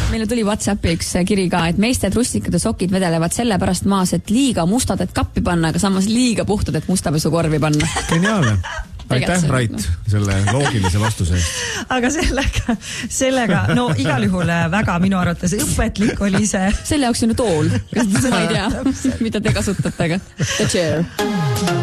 Meile tuli WhatsAppi üks kiri ka, et meeste trussikad ja sokid vedelevad selle pärast maas, et liiga mustad, et kappi panna, aga samas liiga puhtad, et mustapesukorvi panna. Geniaalne. Aitäh, Rait, selle loogilise vastuse eest. Aga sellega, no igal juhul väga minu arvates õpetlik oli see. Selle jaoks on ju tool, kas ma ei tea, mida te kasutate, aga the chair.